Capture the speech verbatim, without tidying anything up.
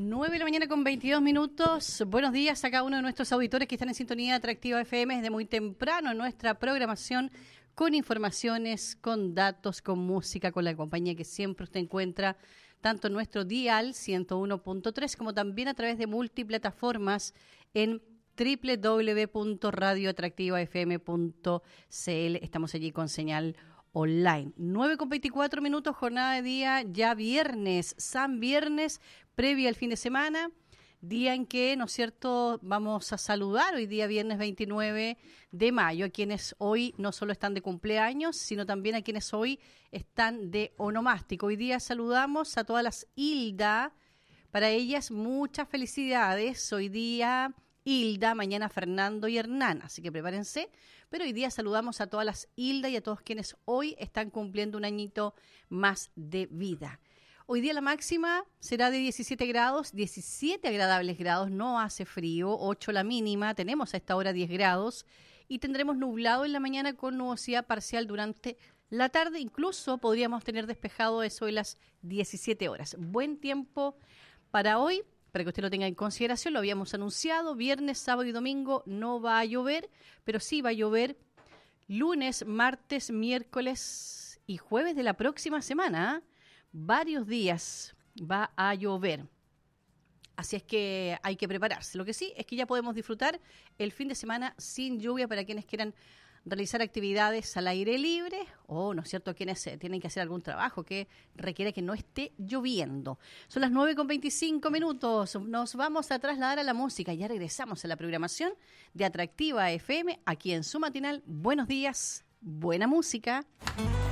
nueve de la mañana con veintidós minutos. Buenos días a cada uno de nuestros auditores que están en sintonía Atractiva F M desde muy temprano en nuestra programación con informaciones, con datos, con música, con la compañía que siempre usted encuentra tanto en nuestro dial ciento uno punto tres como también a través de multiplataformas en doble u doble u doble u punto radio atractiva f m punto c l. Estamos allí con señal online. nueve con veinticuatro minutos, jornada de día, ya viernes, San Viernes, previa al fin de semana, día en que, ¿no es cierto?, vamos a saludar hoy día viernes veintinueve de mayo a quienes hoy no solo están de cumpleaños, sino también a quienes hoy están de onomástico. Hoy día saludamos a todas las Hilda, para ellas muchas felicidades. Hoy día Hilda, mañana Fernando y Hernán, así que prepárense. Pero hoy día saludamos a todas las Hilda y a todos quienes hoy están cumpliendo un añito más de vida. Hoy día la máxima será de diecisiete grados, diecisiete agradables grados, no hace frío, ocho la mínima, tenemos a esta hora diez grados y tendremos nublado en la mañana con nubosidad parcial durante la tarde, incluso podríamos tener despejado eso de las diecisiete horas. Buen tiempo para hoy. Para que usted lo tenga en consideración, lo habíamos anunciado, viernes, sábado y domingo no va a llover, pero sí va a llover lunes, martes, miércoles y jueves de la próxima semana. ¿eh? Varios días va a llover. Así es que hay que prepararse. Lo que sí es que ya podemos disfrutar el fin de semana sin lluvia para quienes quieran realizar actividades al aire libre o, ¿no es cierto?, quienes eh, tienen que hacer algún trabajo que requiere que no esté lloviendo. Son las nueve con veinticinco minutos. Nos vamos a trasladar a la música. Ya regresamos a la programación de Atractiva F M aquí en su matinal. Buenos días, buena música.